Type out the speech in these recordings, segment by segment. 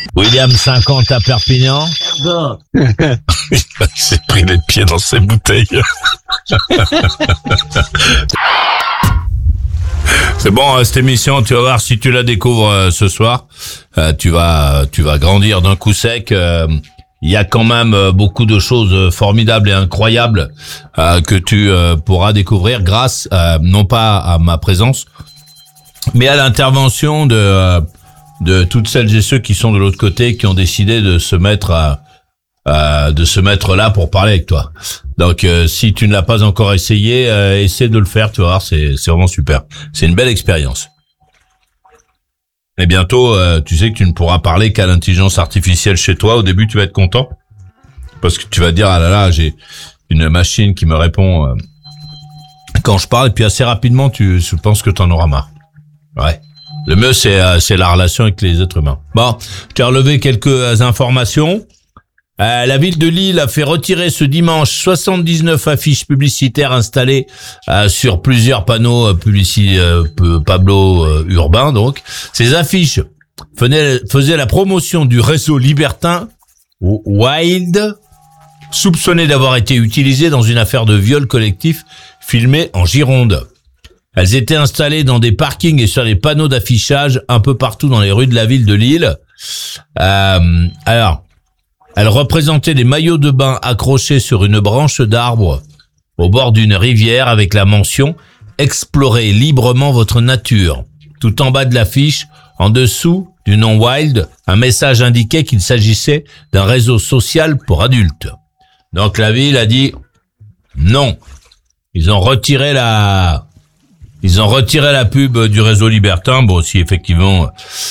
William 50 à Perpignan. Il s'est pris les pieds dans ses bouteilles. C'est bon, cette émission, tu vas voir, si tu la découvres ce soir, tu vas grandir d'un coup sec. Il y a quand même beaucoup de choses formidables et incroyables que tu pourras découvrir grâce, non pas à ma présence, mais à l'intervention de toutes celles et ceux qui sont de l'autre côté, qui ont décidé de se mettre là pour parler avec toi. Donc si tu ne l'as pas encore essayé, essaie de le faire, tu vas voir, c'est vraiment super. C'est une belle expérience. Et bientôt, tu sais que tu ne pourras parler qu'à l'intelligence artificielle chez toi. Au début, tu vas être content parce que tu vas te dire, ah là là, j'ai une machine qui me répond quand je parle, et puis assez rapidement, je penses que tu en auras marre. Ouais. Le mieux, c'est la relation avec les êtres humains. Bon, tu as relevé quelques informations. La ville de Lille a fait retirer ce dimanche 79 affiches publicitaires installées sur plusieurs panneaux Pablo urbains. Donc, ces affiches faisaient la promotion du réseau libertin Wild, soupçonné d'avoir été utilisé dans une affaire de viol collectif filmée en Gironde. Elles étaient installées dans des parkings et sur des panneaux d'affichage un peu partout dans les rues de la ville de Lille. Alors, elles représentaient des maillots de bain accrochés sur une branche d'arbre au bord d'une rivière avec la mention « Explorez librement votre nature ». Tout en bas de l'affiche, en dessous du nom Wild, un message indiquait qu'il s'agissait d'un réseau social pour adultes. Donc la ville a dit non. Ils ont retiré la pub du réseau libertin. Bon, si effectivement...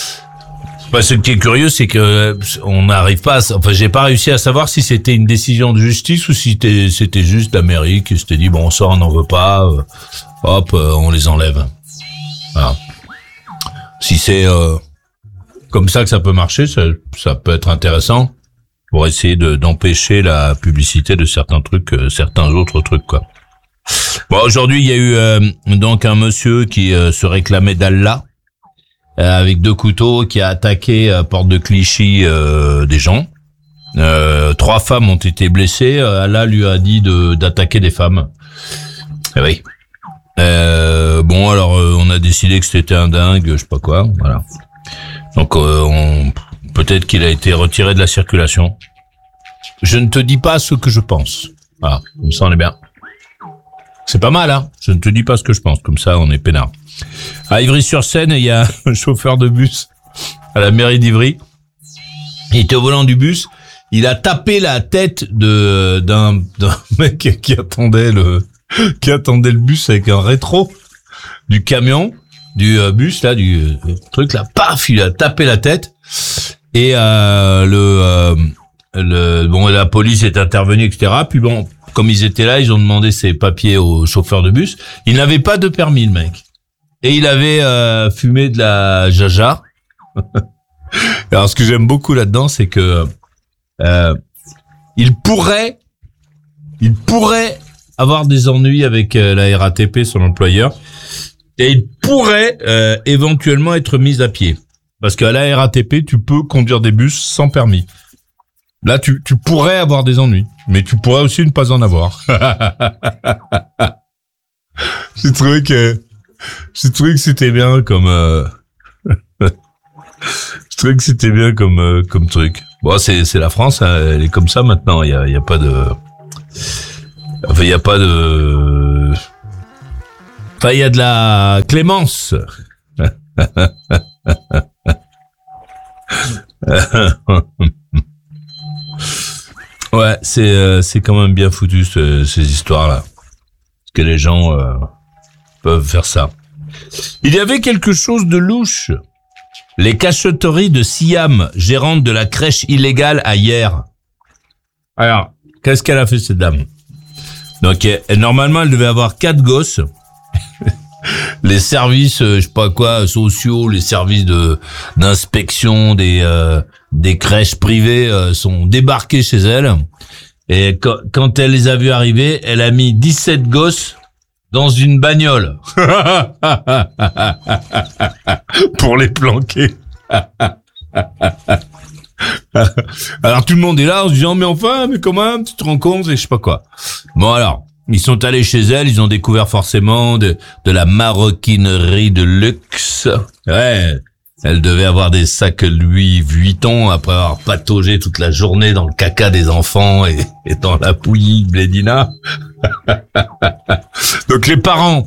Ce qui est curieux, c'est que on n'arrive pas j'ai pas réussi à savoir si c'était une décision de justice ou si c'était juste la mairie qui s'était dit, bon, ça, on n'en veut pas, on les enlève. Voilà. Si c'est comme ça que ça peut marcher, ça peut être intéressant pour essayer d'empêcher la publicité de certains autres trucs, quoi. Bon, aujourd'hui, il y a eu donc un monsieur qui se réclamait d'Allah, avec 2 couteaux, qui a attaqué porte de Clichy des gens. 3 femmes ont été blessées. Allah lui a dit d'attaquer des femmes. Eh oui. Bon, alors on a décidé que c'était un dingue, je sais pas quoi. Voilà. Donc peut-être qu'il a été retiré de la circulation. Je ne te dis pas ce que je pense. Voilà, comme ça on est bien. C'est pas mal, hein. Je ne te dis pas ce que je pense, comme ça on est peinard. À Ivry-sur-Seine, il y a un chauffeur de bus à la mairie d'Ivry. Il était au volant du bus. Il a tapé la tête d'un mec qui attendait le bus avec un rétro du camion, du bus là, du truc là. Paf, il a tapé la tête. Et la police est intervenue, etc. Puis bon, comme ils étaient là, ils ont demandé ses papiers au chauffeur de bus. Il n'avait pas de permis, le mec. Et il avait fumé de la jaja. Alors, ce que j'aime beaucoup là-dedans, c'est que il pourrait avoir des ennuis avec la RATP, son employeur, et il pourrait éventuellement être mis à pied. Parce qu'à la RATP, tu peux conduire des bus sans permis. Là, tu pourrais avoir des ennuis, mais tu pourrais aussi ne pas en avoir. J'ai trouvé que c'était bien comme je trouvais que c'était bien comme truc. Bon, c'est la France, hein, elle est comme ça maintenant, il y a pas de il y a de la clémence. Ouais, c'est quand même bien foutu ces histoires-là. Que les gens peuvent faire ça. Il y avait quelque chose de louche. Les cachotteries de Siam, gérante de la crèche illégale à Hyères. Alors, qu'est-ce qu'elle a fait, cette dame? Donc, normalement, elle devait avoir 4 gosses. Les services, je sais pas quoi, sociaux, les services d'inspection des crèches privées sont débarqués chez elle. Et quand elle les a vus arriver, elle a mis 17 gosses dans une bagnole. Pour les planquer. Alors tout le monde est là en se disant mais enfin, mais comment tu te rends compte et je sais pas quoi. Bon alors, ils sont allés chez elle, ils ont découvert forcément de la maroquinerie de luxe. Ouais, elle devait avoir des sacs Louis Vuitton après avoir pataugé toute la journée dans le caca des enfants et dans la bouillie Blédina. Donc les parents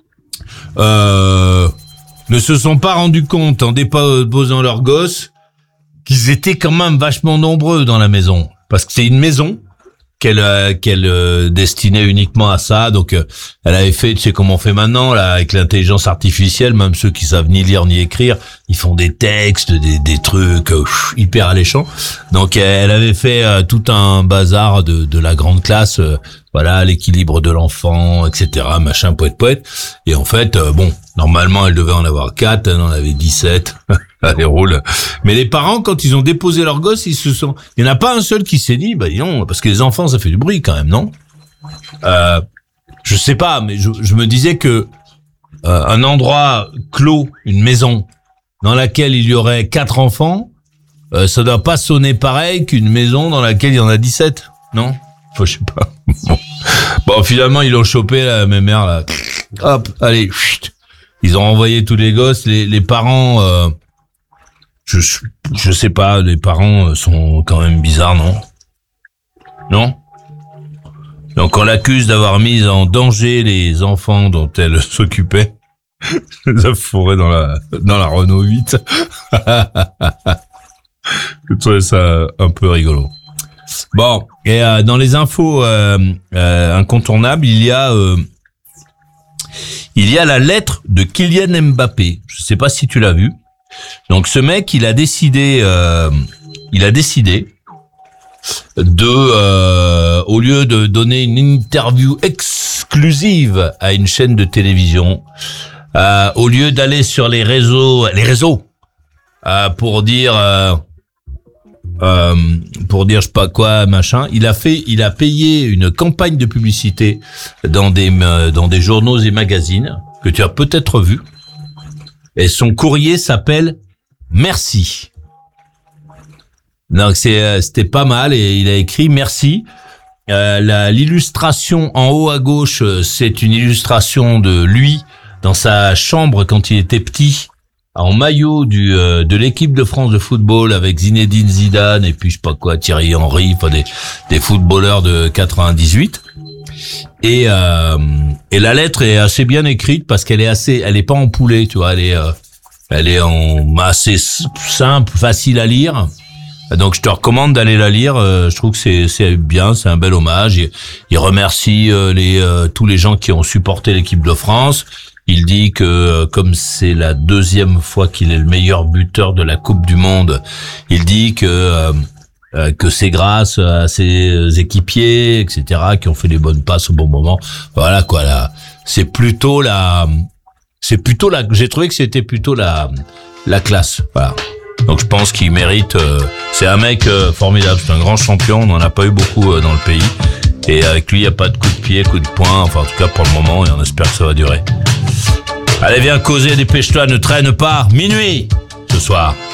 ne se sont pas rendus compte en déposant leurs gosses qu'ils étaient quand même vachement nombreux dans la maison. Parce que c'est une maison qu'elle destinait uniquement à ça. Donc, elle avait fait, tu sais comment on fait maintenant, là, avec l'intelligence artificielle, même ceux qui savent ni lire ni écrire, ils font des textes, des trucs hyper alléchants. Donc, elle avait fait tout un bazar de la grande classe, voilà, l'équilibre de l'enfant, etc., machin, poète. Et en fait, bon, normalement, elle devait en avoir 4, elle en avait 17. Allez, roule. Mais les parents, quand ils ont déposé leur gosse, il y en a pas un seul qui s'est dit, bah, non, parce que les enfants, ça fait du bruit quand même, non? Je sais pas, mais je me disais que, un endroit clos, une maison, dans laquelle il y aurait 4 enfants, ça doit pas sonner pareil qu'une maison dans laquelle il y en a 17, non? Enfin, je sais pas. Bon, finalement, ils l'ont chopé, la même mère, là. Hop, allez, chut. Ils ont envoyé tous les gosses, les parents, je sais pas, les parents sont quand même bizarres, non? Non? Donc on l'accuse d'avoir mis en danger les enfants dont elle s'occupait. Je les a fourrés dans la Renault 8. Je trouvais ça un peu rigolo. Bon, et dans les infos incontournables, il y a la lettre de Kylian Mbappé. Je sais pas si tu l'as vu. Donc ce mec, il a décidé de, au lieu de donner une interview exclusive à une chaîne de télévision, au lieu d'aller sur les réseaux, pour dire je sais pas quoi, machin, il a payé une campagne de publicité dans des journaux et magazines que tu as peut-être vu. Et son courrier s'appelle Merci. Donc c'était pas mal et il a écrit Merci. L'illustration en haut à gauche, c'est une illustration de lui dans sa chambre quand il était petit, en maillot de l'équipe de France de football avec Zinedine Zidane et puis je sais pas quoi, Thierry Henry, enfin des footballeurs de 98. Et la lettre est assez bien écrite parce qu'elle est pas empoulée, tu vois, elle est assez simple, facile à lire. Donc je te recommande d'aller la lire. Je trouve que c'est bien, c'est un bel hommage. Il remercie tous les gens qui ont supporté l'équipe de France. Il dit que comme c'est la 2e fois qu'il est le meilleur buteur de la Coupe du Monde, il dit que c'est grâce à ses équipiers, etc., qui ont fait les bonnes passes au bon moment. Voilà quoi, là, j'ai trouvé que c'était plutôt la classe. Voilà. Donc je pense qu'il mérite. C'est un mec formidable, c'est un grand champion. On n'en a pas eu beaucoup dans le pays. Et avec lui, il n'y a pas de coup de pied, coup de poing. Enfin, en tout cas pour le moment, et on espère que ça va durer. Allez, viens causer, dépêche-toi, ne traîne pas. Minuit ce soir.